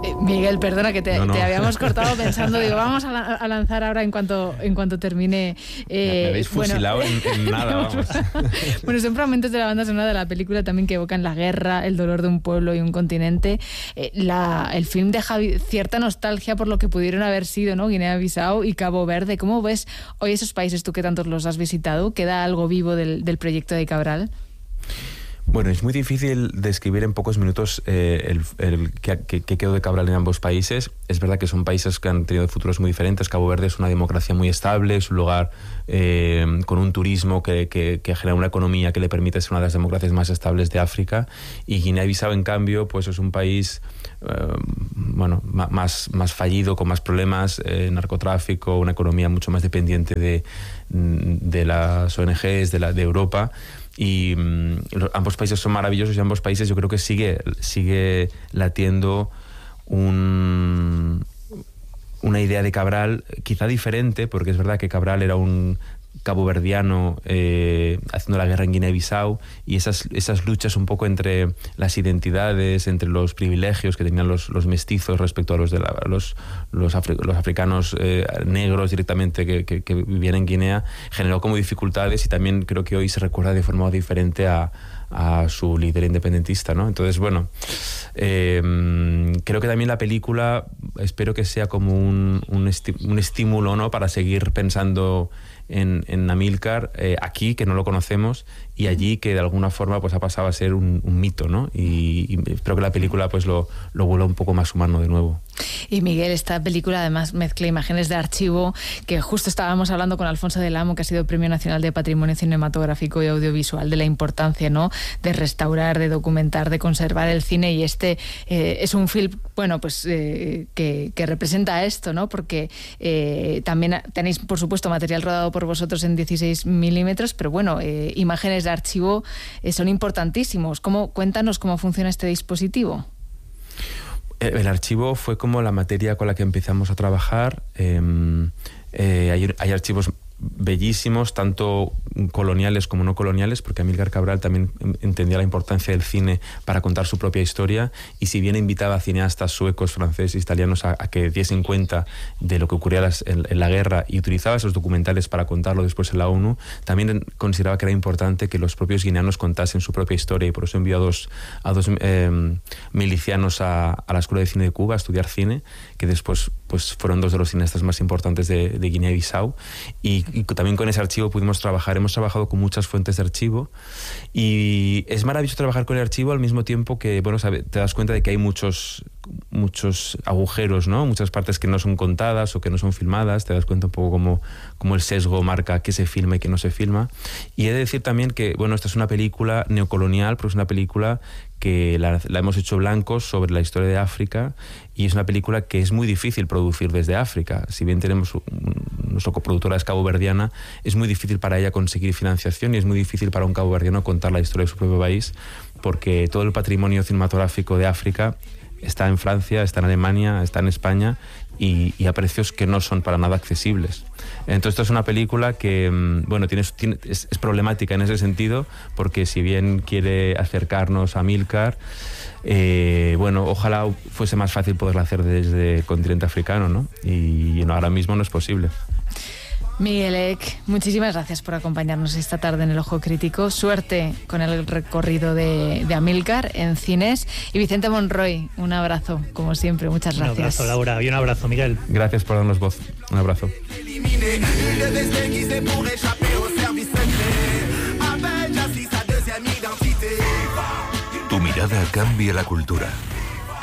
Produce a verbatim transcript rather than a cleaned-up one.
Miguel, perdona que te, no, no. te habíamos cortado pensando, digo, vamos a, la, a lanzar ahora en cuanto en cuanto termine. Eh, me habéis fusilado bueno, en, en nada, vamos. Bueno, son fragmentos de la banda sonora de la película también que evocan la guerra, el dolor de un pueblo y un continente. Eh, la, el film deja cierta nostalgia por lo que pudieron haber sido, ¿no? Guinea-Bissau y Cabo Verde. ¿Cómo ves hoy esos países, tú que tantos los has visitado? ¿Queda algo vivo del, del proyecto de Cabral? Bueno, es muy difícil describir en pocos minutos eh, el, el que, que, que quedó de Cabral en ambos países. Es verdad que son países que han tenido futuros muy diferentes. Cabo Verde es una democracia muy estable, es un lugar eh, con un turismo que, que, que genera una economía que le permite ser una de las democracias más estables de África. Y Guinea-Bissau, en cambio, pues es un país eh, bueno, más, más fallido, con más problemas, eh, narcotráfico, una economía mucho más dependiente de, de las O N Ges, de, la, de Europa. Y um, ambos países son maravillosos y ambos países yo creo que sigue, sigue latiendo un, una idea de Cabral quizá diferente, porque es verdad que Cabral era un caboverdiano eh, haciendo la guerra en Guinea-Bissau, y esas, esas luchas un poco entre las identidades, entre los privilegios que tenían los, los mestizos respecto a los de la, los, los, afri, los africanos eh, negros directamente que, que, que vivían en Guinea, generó como dificultades, y también creo que hoy se recuerda de forma diferente a, a su líder independentista, ¿no? Entonces, bueno, eh, creo que también la película espero que sea como un, un, esti- un estímulo, ¿no?, para seguir pensando En, en Amílcar, eh, aquí, que no lo conocemos, y allí, que de alguna forma pues ha pasado a ser un, un mito, ¿no? Y, y espero que la película pues lo, lo vuelva un poco más humano de nuevo. Y Miguel, esta película además mezcla imágenes de archivo, que justo estábamos hablando con Alfonso del Amo, que ha sido Premio Nacional de Patrimonio Cinematográfico y Audiovisual, de la importancia, ¿no?, de restaurar, de documentar, de conservar el cine, y este eh, es un film, bueno, pues eh, que, que representa esto, ¿no? Porque eh, también tenéis, por supuesto, material rodado por vosotros en dieciséis milímetros, pero bueno, eh, imágenes de archivo eh, son importantísimos. ¿Cómo, cuéntanos cómo funciona este dispositivo? El, el archivo fue como la materia con la que empezamos a trabajar. Eh, eh, hay, hay archivos bellísimos, tanto coloniales como no coloniales, porque Amílcar Cabral también entendía la importancia del cine para contar su propia historia, y si bien invitaba a cineastas suecos, franceses, italianos a, a que diesen cuenta de lo que ocurría las, en, en la guerra, y utilizaba esos documentales para contarlo después en la ONU, también consideraba que era importante que los propios guineanos contasen su propia historia, y por eso envió a dos, a dos eh, milicianos a, a la Escuela de Cine de Cuba a estudiar cine, que después pues, fueron dos de los cineastas más importantes de, de Guinea-Bissau, y Y también con ese archivo pudimos trabajar. Hemos trabajado con muchas fuentes de archivo, y es maravilloso trabajar con el archivo al mismo tiempo que, bueno, te das cuenta de que hay muchos, muchos agujeros, ¿no? Muchas partes que no son contadas o que no son filmadas. Te das cuenta un poco cómo, cómo el sesgo marca qué se filma y qué no se filma. Y he de decir también que, bueno, esta es una película neocolonial, pero es una película que la, la hemos hecho blancos sobre la historia de África, y es una película que es muy difícil producir desde África. Si bien tenemos un, nuestra coproductora es caboverdiana, es muy difícil para ella conseguir financiación, y es muy difícil para un caboverdiano contar la historia de su propio país, porque todo el patrimonio cinematográfico de África está en Francia, está en Alemania, está en España, y, y a precios que no son para nada accesibles. Entonces, esto es una película que, bueno, tiene, tiene, es, es problemática en ese sentido, porque si bien quiere acercarnos a Amílcar, eh, bueno, ojalá fuese más fácil poderla hacer desde el continente africano, ¿no? Y, y no, ahora mismo no es posible. Miguel Eck, muchísimas gracias por acompañarnos esta tarde en El Ojo Crítico. Suerte con el recorrido de, de Amílcar en cines. Y Vicente Monroy, un abrazo, como siempre. Muchas gracias. Un abrazo, Laura, y un abrazo, Miguel. Gracias por darnos voz. Un abrazo. Tu mirada cambia la cultura.